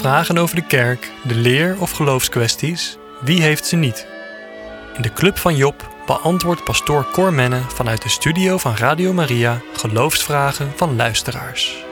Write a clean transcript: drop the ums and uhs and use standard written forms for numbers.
Vragen over de kerk, de leer of geloofskwesties, wie heeft ze niet? In de Club van Job beantwoordt pastoor Cor Menne vanuit de studio van Radio Maria geloofsvragen van luisteraars.